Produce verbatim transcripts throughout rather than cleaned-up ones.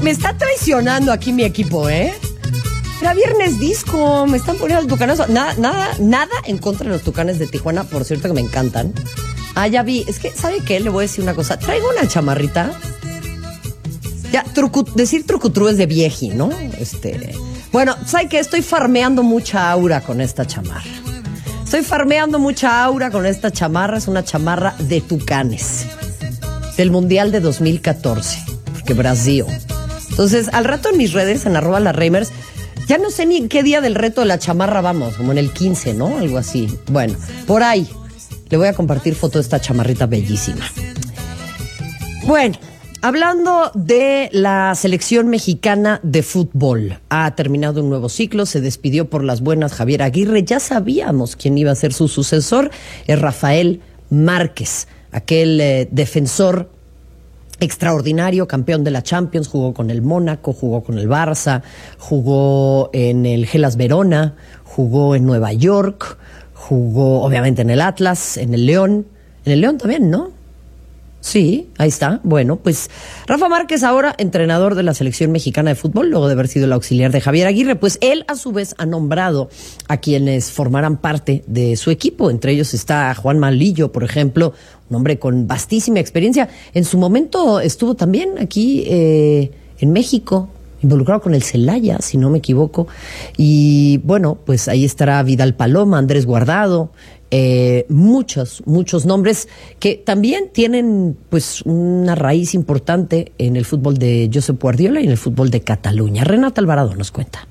Me está traicionando aquí mi equipo, ¿eh? Era viernes disco, me están poniendo el tucanazo. Nada, nada, nada en contra de los Tucanes de Tijuana, por cierto que me encantan. Ah, ya vi, es que, ¿sabe qué? Le voy a decir una cosa. Traigo una chamarrita. Ya, trucu, decir trucutru es de vieji, ¿no? Este, bueno, ¿sabe qué? Estoy farmeando mucha aura con esta chamarra. Estoy farmeando mucha aura con esta chamarra. Es una chamarra de Tucanes. Del Mundial de dos mil catorce. Porque Brasil. Entonces, al rato en mis redes, en arroba las Reimers, ya no sé ni en qué día del reto de la chamarra vamos, como en el quince, ¿no? Algo así. Bueno, por ahí le voy a compartir foto de esta chamarrita bellísima. Bueno, hablando de la selección mexicana de fútbol, ha terminado un nuevo ciclo, se despidió por las buenas Javier Aguirre. Ya sabíamos quién iba a ser su sucesor, es Rafael Márquez, aquel eh, defensor extraordinario, campeón de la Champions, jugó con el Mónaco, jugó con el Barça, jugó en el Hellas Verona, jugó en Nueva York, jugó obviamente en el Atlas, en el León, en el León también, ¿no? Sí, ahí está. Bueno, pues Rafa Márquez, ahora entrenador de la selección mexicana de fútbol, luego de haber sido el auxiliar de Javier Aguirre, pues él a su vez ha nombrado a quienes formarán parte de su equipo. Entre ellos está Juan Malillo, por ejemplo, un hombre con vastísima experiencia. En su momento estuvo también aquí eh, en México, involucrado con el Celaya, si no me equivoco. Y bueno, pues ahí estará Vidal Paloma, Andrés Guardado, Eh, muchos, muchos nombres que también tienen pues una raíz importante en el fútbol de Josep Guardiola y en el fútbol de Cataluña. Renata Alvarado nos cuenta.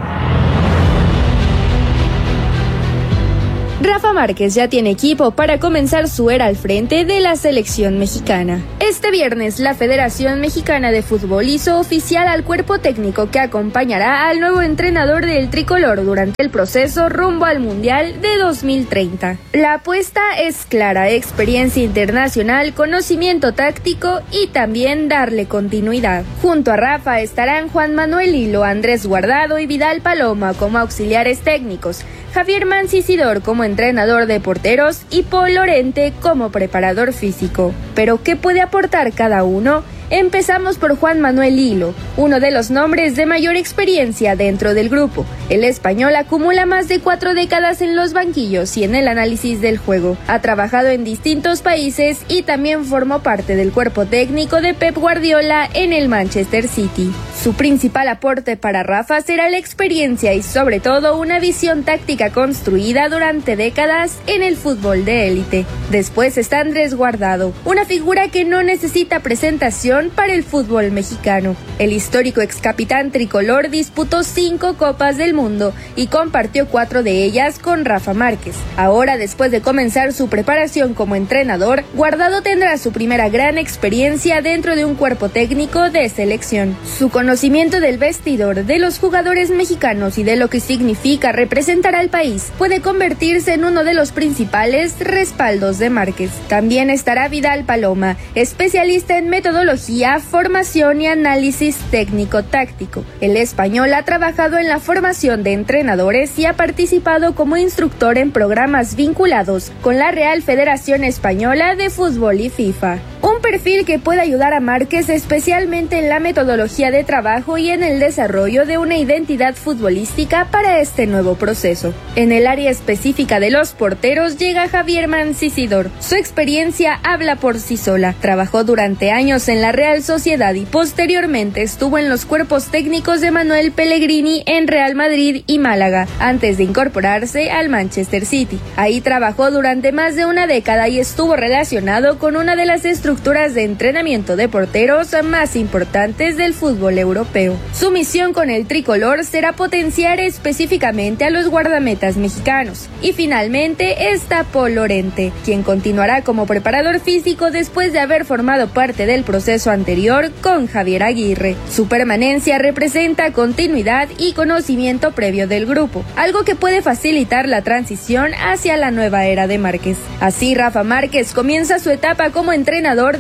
Rafa Márquez ya tiene equipo para comenzar su era al frente de la selección mexicana. Este viernes, la Federación Mexicana de Fútbol hizo oficial al cuerpo técnico que acompañará al nuevo entrenador del tricolor durante el proceso rumbo al Mundial de dos mil treinta. La apuesta es clara: experiencia internacional, conocimiento táctico y también darle continuidad. Junto a Rafa estarán Juan Manuel Lillo, Andrés Guardado y Vidal Paloma como auxiliares técnicos, Javier Mancisidor como entrenador de porteros y Paul Lorente como preparador físico. ¿Pero qué puede aportar cada uno? Empezamos por Juan Manuel Lillo, uno de los nombres de mayor experiencia dentro del grupo. El español acumula más de cuatro décadas en los banquillos y en el análisis del juego. Ha trabajado en distintos países y también formó parte del cuerpo técnico de Pep Guardiola en el Manchester City. Su principal aporte para Rafa será la experiencia y sobre todo una visión táctica construida durante décadas en el fútbol de élite. Después está Andrés Guardado, una figura que no necesita presentación para el fútbol mexicano. El histórico excapitán tricolor disputó cinco Copas del Mundo y compartió cuatro de ellas con Rafa Márquez. Ahora, después de comenzar su preparación como entrenador, Guardado tendrá su primera gran experiencia dentro de un cuerpo técnico de selección. Su conocimiento del vestidor, de los jugadores mexicanos y de lo que significa representar al país puede convertirse en uno de los principales respaldos de Márquez. También estará Vidal Paloma, especialista en metodología, formación y análisis técnico-táctico. El español ha trabajado en la formación de entrenadores y ha participado como instructor en programas vinculados con la Real Federación Española de Fútbol y FIFA. Un perfil que puede ayudar a Márquez especialmente en la metodología de trabajo y en el desarrollo de una identidad futbolística para este nuevo proceso. En el área específica de los porteros llega Javier Mancisidor. Su experiencia habla por sí sola. Trabajó durante años en la Real Sociedad y posteriormente estuvo en los cuerpos técnicos de Manuel Pellegrini en Real Madrid y Málaga, antes de incorporarse al Manchester City. Ahí trabajó durante más de una década y estuvo relacionado con una de las estructuras de entrenamiento de porteros más importantes del fútbol europeo. Su misión con el tricolor será potenciar específicamente a los guardametas mexicanos. Y finalmente está Paul Lorente, quien continuará como preparador físico después de haber formado parte del proceso anterior con Javier Aguirre. Su permanencia representa continuidad y conocimiento previo del grupo, algo que puede facilitar la transición hacia la nueva era de Márquez. Así, Rafa Márquez comienza su etapa como entrenador de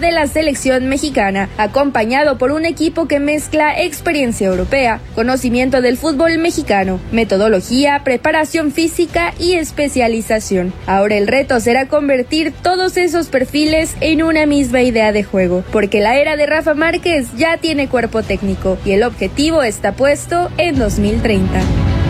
de la selección mexicana, acompañado por un equipo que mezcla experiencia europea, conocimiento del fútbol mexicano, metodología, preparación física y especialización. Ahora el reto será convertir todos esos perfiles en una misma idea de juego, porque la era de Rafa Márquez ya tiene cuerpo técnico y el objetivo está puesto en dos mil treinta.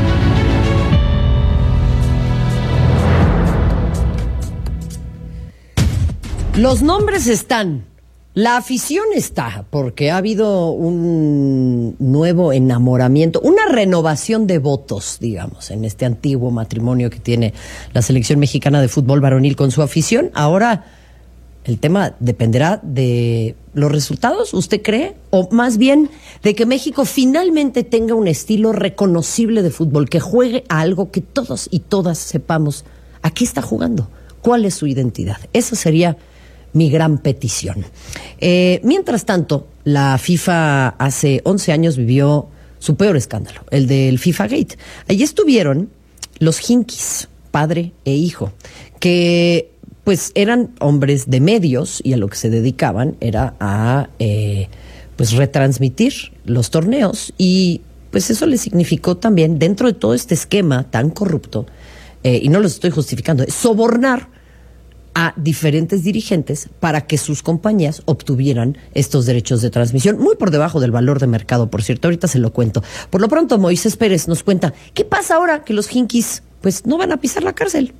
Los nombres están, la afición está, porque ha habido un nuevo enamoramiento, una renovación de votos, digamos, en este antiguo matrimonio que tiene la selección mexicana de fútbol varonil con su afición. Ahora el tema dependerá de los resultados, ¿usted cree? O más bien de que México finalmente tenga un estilo reconocible de fútbol, que juegue a algo que todos y todas sepamos a qué está jugando, cuál es su identidad. Esa sería mi gran petición. Eh, mientras tanto, la FIFA hace once años vivió su peor escándalo, el del FIFA Gate. Allí estuvieron los Hinkis, padre e hijo, que pues eran hombres de medios y a lo que se dedicaban era a eh, pues retransmitir los torneos, y pues eso les significó también, dentro de todo este esquema tan corrupto, eh, y no los estoy justificando, es sobornar a diferentes dirigentes para que sus compañías obtuvieran estos derechos de transmisión, muy por debajo del valor de mercado, por cierto, ahorita se lo cuento. Por lo pronto, Moisés Pérez nos cuenta, ¿qué pasa ahora que los Hinkis pues no van a pisar la cárcel?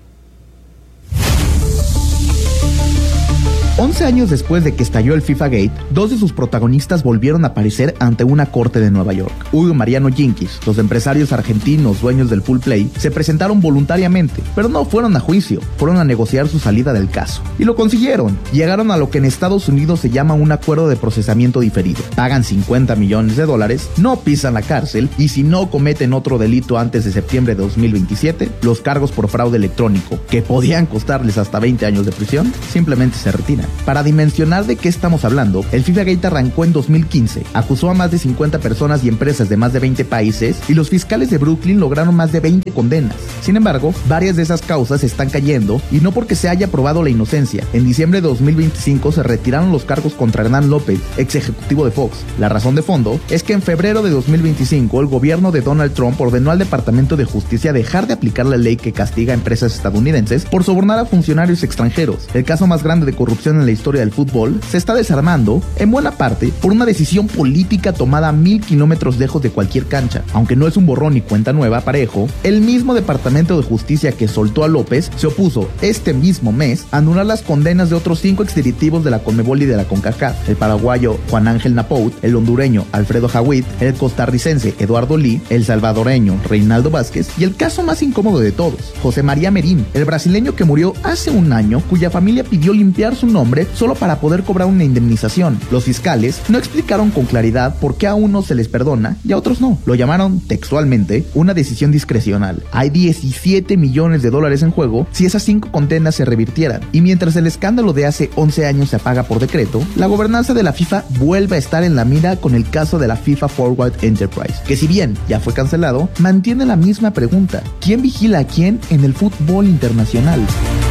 once años después de que estalló el FIFA Gate, dos de sus protagonistas volvieron a aparecer ante una corte de Nueva York. Hugo y Mariano Hinkis, los empresarios argentinos dueños del Full Play, se presentaron voluntariamente, pero no fueron a juicio, fueron a negociar su salida del caso. Y lo consiguieron. Llegaron a lo que en Estados Unidos se llama un acuerdo de procesamiento diferido. Pagan cincuenta millones de dólares, no pisan la cárcel, y si no cometen otro delito antes de septiembre de dos mil veintisiete, los cargos por fraude electrónico, que podían costarles hasta veinte años de prisión, simplemente se retiran. Para dimensionar de qué estamos hablando, el FIFA Gate arrancó en dos mil quince, acusó a más de cincuenta personas y empresas de más de veinte países, y los fiscales de Brooklyn lograron más de veinte condenas. Sin embargo, varias de esas causas están cayendo, y no porque se haya probado la inocencia. En diciembre de dos mil veinticinco se retiraron los cargos contra Hernán López, ex ejecutivo de Fox. La razón de fondo es que en febrero de dos mil veinticinco el gobierno de Donald Trump ordenó al Departamento de Justicia dejar de aplicar la ley que castiga a empresas estadounidenses por sobornar a funcionarios extranjeros. El caso más grande de corrupción en la historia del fútbol se está desarmando en buena parte por una decisión política tomada a mil kilómetros lejos de cualquier cancha. Aunque no es un borrón y cuenta nueva parejo, el mismo Departamento de Justicia que soltó a López se opuso este mismo mes a anular las condenas de otros cinco exdirectivos de la Conmebol y de la CONCACAF: el paraguayo Juan Ángel Napout, el hondureño Alfredo Jawid, el costarricense Eduardo Lee, el salvadoreño Reinaldo Vázquez y el caso más incómodo de todos, José María Merín, el brasileño que murió hace un año, cuya familia pidió limpiar su nombre solo para poder cobrar una indemnización. Los fiscales no explicaron con claridad por qué a unos se les perdona y a otros no. Lo llamaron textualmente una decisión discrecional. Hay diecisiete millones de dólares en juego si esas cinco condenas se revirtieran. Y mientras el escándalo de hace once años se apaga por decreto, la gobernanza de la FIFA vuelve a estar en la mira con el caso de la FIFA Forward Enterprise, que si bien ya fue cancelado, mantiene la misma pregunta: ¿quién vigila a quién en el fútbol internacional?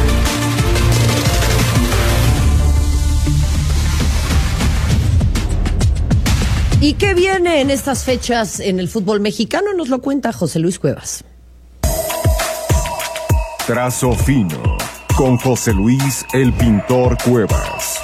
¿Y qué viene en estas fechas en el fútbol mexicano? Nos lo cuenta José Luis Cuevas. Trazo fino con José Luis el Pintor Cuevas.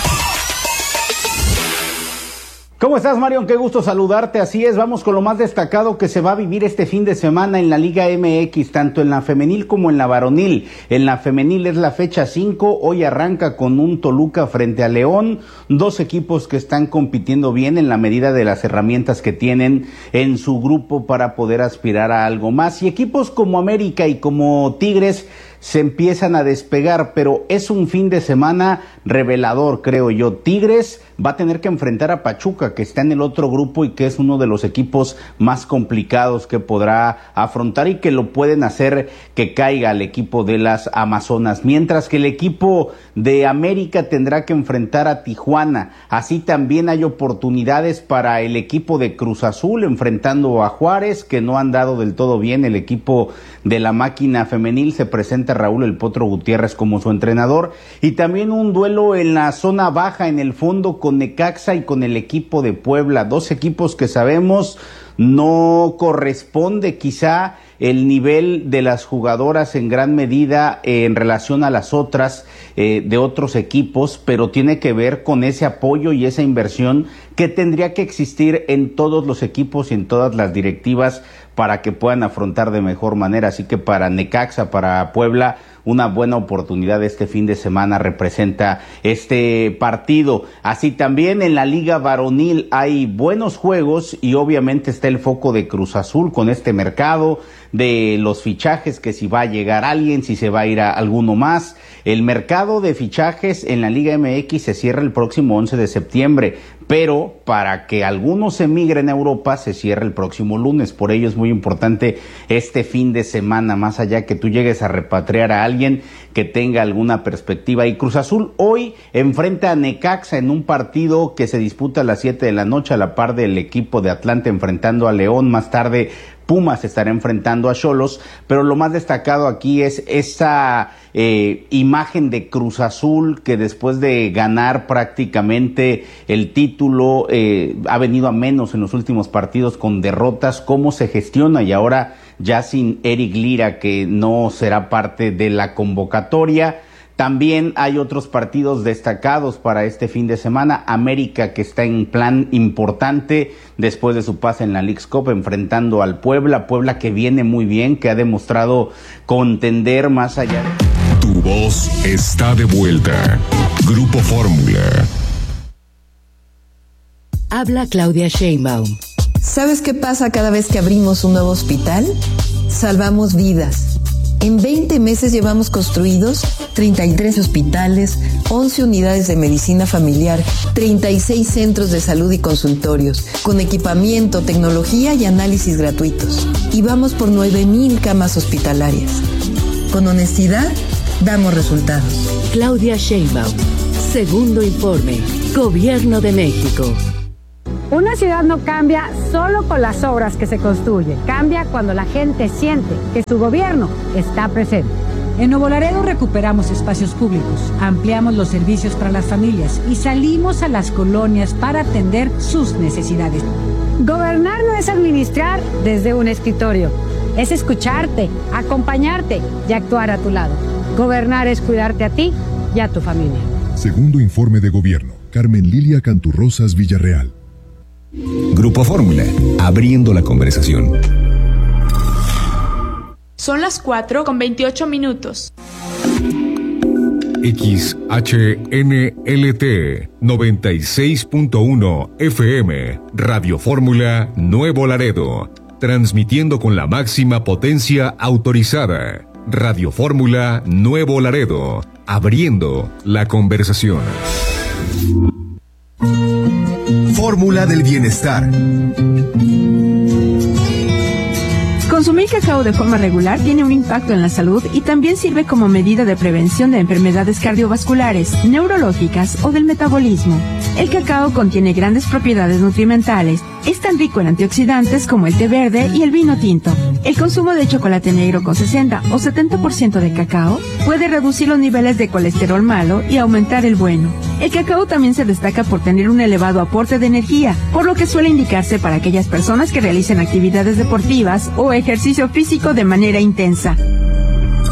¿Cómo estás, Marion? Qué gusto saludarte. Así es, vamos con lo más destacado que se va a vivir este fin de semana en la Liga M X, tanto en la femenil como en la varonil. En la femenil es la fecha cinco, hoy arranca con un Toluca frente a León, dos equipos que están compitiendo bien en la medida de las herramientas que tienen en su grupo para poder aspirar a algo más. Y equipos como América y como Tigres se empiezan a despegar, pero es un fin de semana revelador, creo yo. Tigres va a tener que enfrentar a Pachuca, que está en el otro grupo y que es uno de los equipos más complicados que podrá afrontar y que lo pueden hacer que caiga al equipo de las Amazonas, mientras que el equipo de América tendrá que enfrentar a Tijuana. Así también hay oportunidades para el equipo de Cruz Azul enfrentando a Juárez, que no han dado del todo bien. El equipo de la máquina femenil se presenta Raúl El Potro Gutiérrez como su entrenador, y también un duelo en la zona baja en el fondo con Necaxa y con el equipo de Puebla, dos equipos que sabemos no corresponde quizá el nivel de las jugadoras en gran medida eh, en relación a las otras eh, de otros equipos, pero tiene que ver con ese apoyo y esa inversión que tendría que existir en todos los equipos y en todas las directivas para que puedan afrontar de mejor manera. Así que para Necaxa, para Puebla, una buena oportunidad este fin de semana representa este partido. Así también en la Liga Varonil hay buenos juegos y obviamente está el foco de Cruz Azul con este mercado de los fichajes, que si va a llegar alguien, si se va a ir a alguno más. El mercado de fichajes en la Liga M X se cierra el próximo once de septiembre, pero para que algunos emigren a Europa se cierra el próximo lunes. Por ello es muy importante este fin de semana, más allá que tú llegues a repatriar a alguien que tenga alguna perspectiva. Y Cruz Azul hoy enfrenta a Necaxa en un partido que se disputa a las siete de la noche, a la par del equipo de Atlante enfrentando a León. Más tarde Pumas estará enfrentando a Xolos, pero lo más destacado aquí es esa eh, imagen de Cruz Azul, que después de ganar prácticamente el título eh, ha venido a menos en los últimos partidos con derrotas. Cómo se gestiona, y ahora ya sin Eric Lira, que no será parte de la convocatoria. También hay otros partidos destacados para este fin de semana. América, que está en plan importante después de su pase en la Leagues Cup, enfrentando al Puebla. Puebla que viene muy bien, que ha demostrado contender más allá de... Tu voz está de vuelta. Grupo Fórmula. Habla Claudia Sheinbaum. ¿Sabes qué pasa cada vez que abrimos un nuevo hospital? Salvamos vidas. En veinte meses llevamos construidos treinta y tres hospitales, once unidades de medicina familiar, treinta y seis centros de salud y consultorios, con equipamiento, tecnología y análisis gratuitos. Y vamos por nueve mil camas hospitalarias. Con honestidad, damos resultados. Claudia Sheinbaum. Segundo informe. Gobierno de México. Una ciudad no cambia solo con las obras que se construyen, cambia cuando la gente siente que su gobierno está presente. En Nuevo Laredo recuperamos espacios públicos, ampliamos los servicios para las familias y salimos a las colonias para atender sus necesidades. Gobernar no es administrar desde un escritorio, es escucharte, acompañarte y actuar a tu lado. Gobernar es cuidarte a ti y a tu familia. Segundo informe de gobierno, Carmen Lilia Canturrosas Villarreal. Grupo Fórmula, abriendo la conversación. Son las cuatro con veintiocho minutos. X H N L T noventa y seis punto uno F M, Radio Fórmula Nuevo Laredo, transmitiendo con la máxima potencia autorizada. Radio Fórmula Nuevo Laredo, abriendo la conversación. Fórmula del bienestar. Consumir cacao de forma regular tiene un impacto en la salud y también sirve como medida de prevención de enfermedades cardiovasculares, neurológicas o del metabolismo. El cacao contiene grandes propiedades nutrimentales. Es tan rico en antioxidantes como el té verde y el vino tinto. El consumo de chocolate negro con sesenta o setenta por ciento de cacao puede reducir los niveles de colesterol malo y aumentar el bueno. El cacao también se destaca por tener un elevado aporte de energía, por lo que suele indicarse para aquellas personas que realicen actividades deportivas o ejercicio físico de manera intensa.